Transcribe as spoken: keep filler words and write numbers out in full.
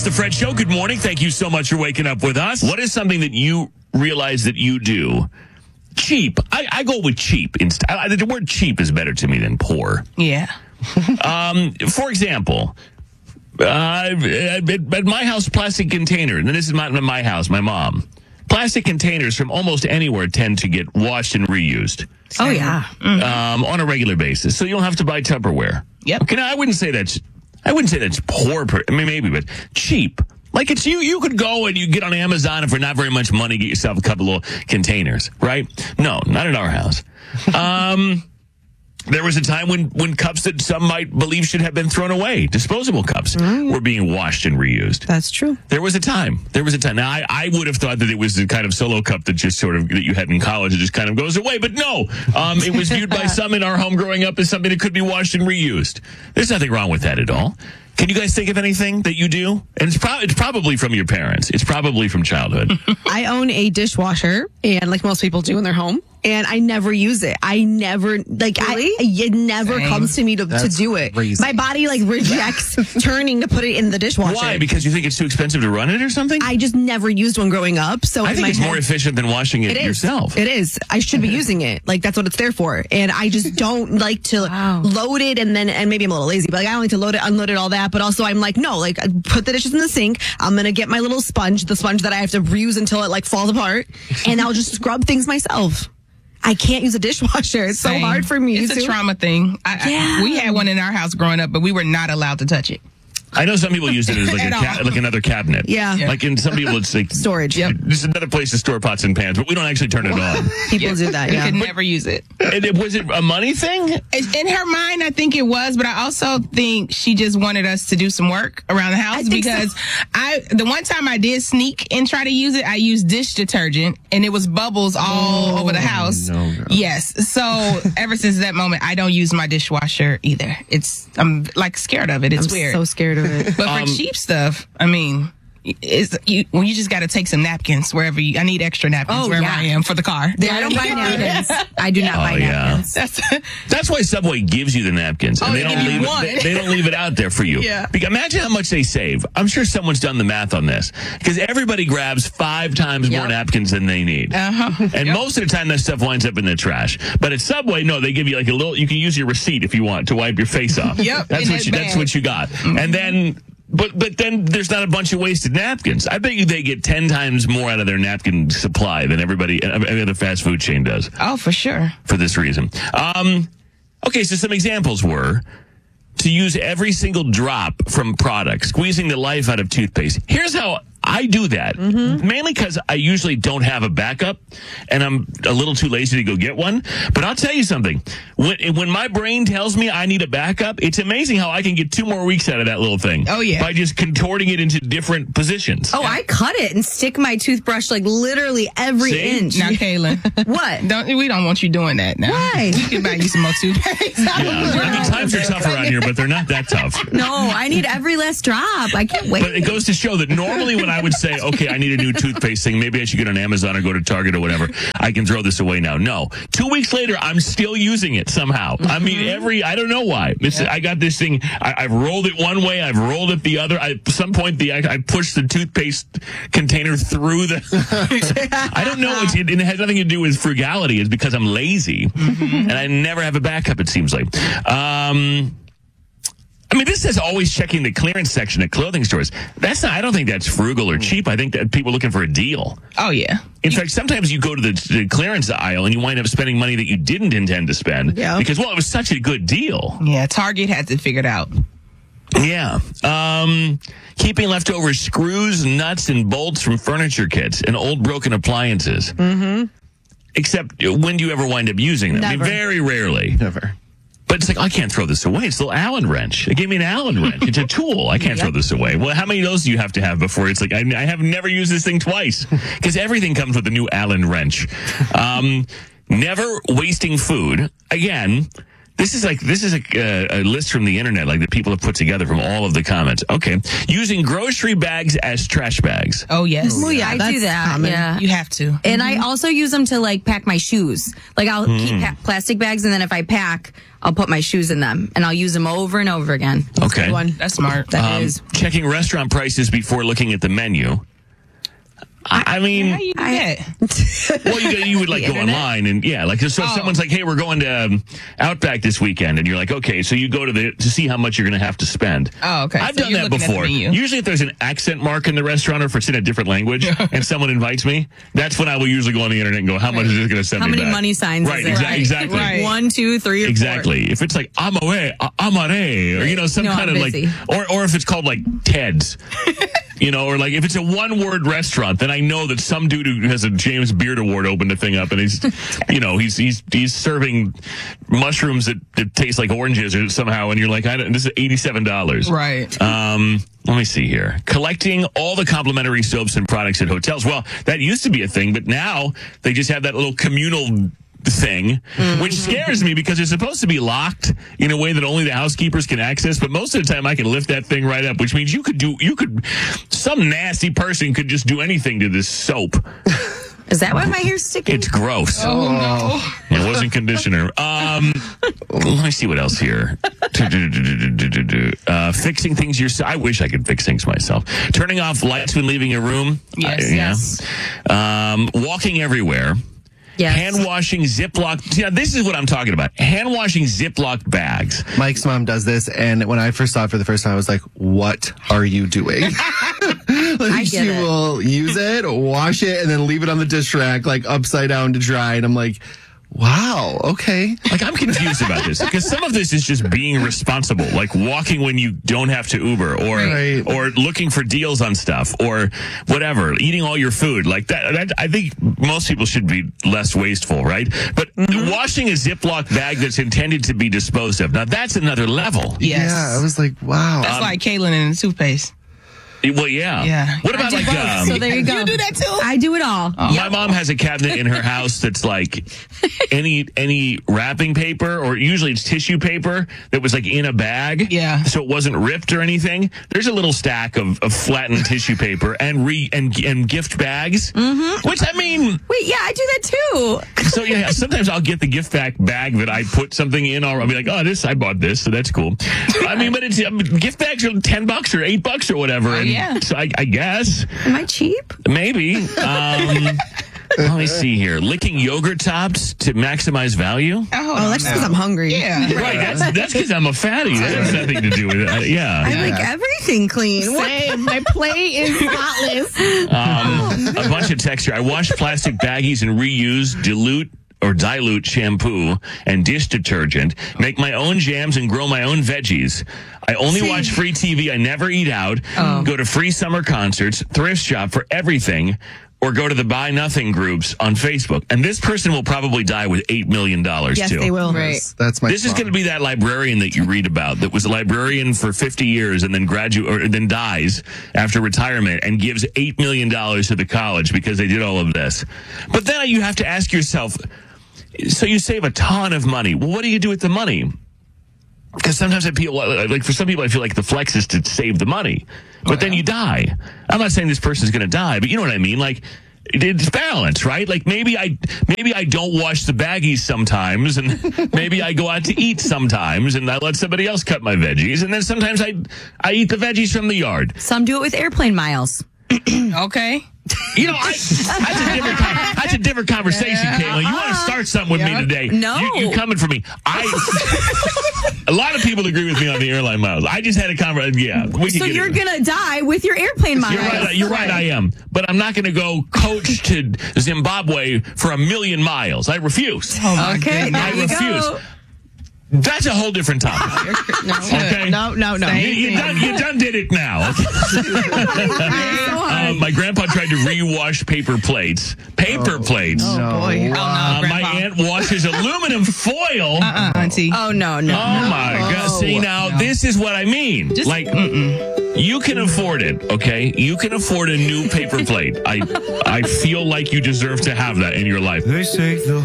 the Fred Show. Good morning. Thank you so much for waking up with us. What is something that you realize that you do? Cheap. I, I go with cheap. Inst- I, the word cheap is better to me than poor. Yeah. um, for example, uh, at, at my house, plastic container, and this is not my house, my mom. Plastic containers from almost anywhere tend to get washed and reused. Oh, yeah. Mm-hmm. Um, on a regular basis. So you don't have to buy Tupperware. Yep. Okay, now I wouldn't say that's, I wouldn't say that's poor, per, I mean, maybe, but cheap. Like it's you, you could go and you get on Amazon and for not very much money, get yourself a couple of containers, right? No, not at our house. Um, there was a time when, when cups that some might believe should have been thrown away, disposable cups, mm. were being washed and reused. That's true. There was a time. There was a time. Now, I, I would have thought that it was the kind of solo cup that just sort of, that you had in college, it just kind of goes away. But no, um, it was viewed by some in our home growing up as something that could be washed and reused. There's nothing wrong with that at all. Can you guys think of anything that you do? And it's, pro- it's probably from your parents. It's probably from childhood. I own a dishwasher, and like most people do in their home, and I never use it. I never, like, really? I, it never Same. comes to me to, to do it. Crazy. My body, like, rejects turning to put it in the dishwasher. Why? Because you think it's too expensive to run it or something? I just never used one growing up. So I in think my it's head, more efficient than washing it, it is. yourself. It is. I should be using it. Like, that's what it's there for. And I just don't like to Wow. load it and then, and maybe I'm a little lazy, but like, I don't like to load it, unload it, all that. But also I'm like, no, like, I put the dishes in the sink. I'm going to get my little sponge, the sponge that I have to reuse until it like falls apart. And I'll just scrub things myself. I can't use a dishwasher. It's Same. so hard for me. It's to. a trauma thing. I, Yeah. I, we had one in our house growing up, but we were not allowed to touch it. I know some people use it as like a At ca- all. like another cabinet. Yeah. Yeah. Like in some people it's like Storage. Yep. This is another place to store pots and pans, but we don't actually turn it on. People do that, We yeah. could never use it. And it, was it a money thing? In her mind, I think it was, but I also think she just wanted us to do some work around the house I think because so. I, the one time I did sneak and try to use it, I used dish detergent and it was bubbles all over the house. no, no. Yes. So ever since that moment, I don't use my dishwasher either. It's, I'm like scared of it. It's I'm weird. so scared of it. But for Um, cheap stuff, I mean, it's you. Well, you just got to take some napkins wherever you. I need extra napkins Oh, wherever yeah. I am for the car. I don't buy napkins. I do not Oh, buy yeah. napkins. That's That's why Subway gives you the napkins, and Oh, they they don't give you leave one. it. They, they don't leave it out there for you. Yeah. Because imagine how much they save. I'm sure someone's done the math on this because everybody grabs five times more Yep. napkins than they need, Uh-huh. and Yep. most of the time that stuff winds up in the trash. But at Subway, no, they give you like a little. You can use your receipt if you want to wipe your face off. Yep, that's in what that you. That's bag. what you got, and then. But but then there's not a bunch of wasted napkins. I bet you they get ten times more out of their napkin supply than everybody, every other fast food chain does Oh, for sure. for this reason. Um, okay, so some examples were to use every single drop from products, squeezing the life out of toothpaste. Here's how I do that, Mm-hmm. mainly because I usually don't have a backup, and I'm a little too lazy to go get one. But I'll tell you something. When, when my brain tells me I need a backup, it's amazing how I can get two more weeks out of that little thing. Oh, yeah. By just contorting it into different positions. Oh, I cut it and stick my toothbrush like literally every See? inch. Now, Kaylin, What? don't we don't want you doing that now. Why? We can buy you some more toothpaste. Yeah. I mean, times are tough around here, but they're not that tough. No, I need every last drop. I can't wait. But it goes to show that normally when I would say, okay, I need a new toothpaste thing, maybe I should get on Amazon or go to Target or whatever, I can throw this away now. No. Two weeks later, I'm still using it somehow. I mean, every, I don't know why. It's, I got this thing, I, I've rolled it one way, I've rolled it the other. I, at some point, the I, I pushed the toothpaste container through the, I don't know. It's, it, it has nothing to do with frugality. It's because I'm lazy. And I never have a backup, it seems like. Um... I mean, this says always checking the clearance section at clothing stores. That's not, I don't think that's frugal or cheap. I think that people are looking for a deal. Oh, yeah. In fact, sometimes you go to the, the clearance aisle and you wind up spending money that you didn't intend to spend. Yeah. Because, well, it was such a good deal. Yeah, Target has it figured out. Yeah. Um, keeping leftover screws, nuts, and bolts from furniture kits and old broken appliances. Mm-hmm. Except, when do you ever wind up using them? I mean, Never. very rarely. Never. But it's like, I can't throw this away. It's a little Allen wrench. They gave me an Allen wrench. It's a tool. I can't throw this away. Well, how many of those do you have to have before it's like, I, I have never used this thing twice? Because everything comes with a new Allen wrench. Um, never wasting food. Again, This is like this is a, uh, a list from the internet, like that people have put together from all of the comments. Okay, using grocery bags as trash bags. Oh yes. Well, yeah, I that's do that. common. Yeah. You have to. And I also use them to like pack my shoes. Like I'll keep pa- plastic bags, and then if I pack, I'll put my shoes in them, and I'll use them over and over again. Okay, Good one. That's smart. That um, is. checking restaurant prices before looking at the menu. I, I mean, How you do I- that? well, you, you would like The go internet? online and yeah, like so. If Oh. someone's like, "Hey, we're going to um, Outback this weekend," and you're like, "Okay," so you go to the to see how much you're going to have to spend. Oh, okay. I've So done you're that looking at the before. menu. Usually, if there's an accent mark in the restaurant or if it's in a different language, and someone invites me, that's when I will usually go on the internet and go, "How much is it going to send How me many back?" money signs Right, is it? exa- Right, exactly. right. One, two, three, or Exactly. If it's like amore, a- amare, or you know, some No, kind I'm of like, busy. or or if it's called like Ted's, you know, or like if it's a one-word restaurant, then I know that some dude who has a James Beard Award opened the thing up, and he's, you know, he's he's he's serving mushrooms that, that taste like oranges or somehow, and you're like, I don't, this is eighty-seven dollars. Right. Um, let me see here. Collecting all the complimentary soaps and products at hotels. Well, that used to be a thing, but now they just have that little communal thing, which scares me because it's supposed to be locked in a way that only the housekeepers can access. But most of the time I can lift that thing right up, which means you could do, you could, some nasty person could just do anything to this soap. Is that why my hair's sticking? It's gross. Oh no. It wasn't conditioner. Um, let me see what else here. Uh, fixing things yourself. I wish I could fix things myself. Turning off lights when leaving a room. Yes, Uh, yeah. yes. Um, walking everywhere. Yes. Hand washing Ziploc. Yeah, this is what I'm talking about. Hand washing Ziploc bags. Mike's mom does this, and when I first saw it for the first time, I was like, "What are you doing?" Like, I get she it. will use it, wash it, and then leave it on the dish rack, like upside down to dry. And I'm like, "Wow, okay." Like, I'm confused about this because some of this is just being responsible, like walking when you don't have to Uber, or Right. or looking for deals on stuff, or whatever, eating all your food like that, that. I think most people should be less wasteful, right? But washing a Ziploc bag that's intended to be disposed of, now that's another level. Yes. Yeah, I was like, "Wow." That's like Kaylin in the toothpaste. Well, yeah. Yeah. What about I like do both, um, so there you go. You do that too? I do it all. my mom has a cabinet in her house that's like any any wrapping paper, or usually it's tissue paper that was like in a bag. Yeah. So it wasn't ripped or anything. There's a little stack of, of flattened tissue paper and re and and gift bags. Mm-hmm. Which I mean, Wait, yeah, I do that too. so yeah, sometimes I'll get the gift back bag that I put something in, or I'll be like, oh, this I bought this, so that's cool. I mean, but it's um, gift bags are ten bucks or eight bucks or whatever. and yeah. So I, I guess. Am I cheap? Maybe. Um, let me see here. Licking yogurt tops to maximize value. Oh, Oh, that's just because I'm hungry. Yeah. Right. That's that's because I'm a fatty. That has nothing to do with it. Uh, I yeah. like everything clean. What? Same. My plate is spotless. Um, a bunch of texture. I wash plastic baggies and reuse, dilute or dilute shampoo and dish detergent, make my own jams and grow my own veggies. I only watch free T V. I never eat out. Go to free summer concerts, thrift shop for everything, or go to the Buy Nothing groups on Facebook. And this person will probably die with eight million dollars Yes, too. they will. Right. That's, that's my. This is mom. going to be that librarian that you read about that was a librarian for fifty years and then graduate or then dies after retirement and gives eight million dollars to the college because they did all of this. But then you have to ask yourself, so you save a ton of money. Well, what do you do with the money? Because sometimes I feel like for some people, I feel like the flex is to save the money, but then you die. I'm not saying this person's going to die, but you know what I mean? Like, it's balance, right? Like maybe I maybe I don't wash the baggies sometimes, and maybe I go out to eat sometimes, and I let somebody else cut my veggies, and then sometimes I I eat the veggies from the yard. Some do it with airplane miles. Okay. You know, I, that's a different con- that's a different conversation, Caitlin. You want to start something with Yeah. me today? No. you, you're coming for me. I. A lot of people agree with me on the airline miles. I just had a conversation. Yeah, we can So get you're it. gonna die with your airplane miles. You're right. You're right. I am, but I'm not going to go coach to Zimbabwe for a million miles. I refuse. Oh my Okay, goodness. I there you refuse. go. That's a whole different topic. Okay. No, no, no. You, you done, you done did it now. Uh, my grandpa tried to re-wash paper plates. Paper plates. Oh, boy. Oh, no, Uh, my Grandpa. aunt washes aluminum foil. Uh-uh, auntie. Oh no, no. Oh my God! See now, No. this is what I mean. Just- like, you can afford it, okay? You can afford a new paper plate. I, I feel like you deserve to have that in your life. They say the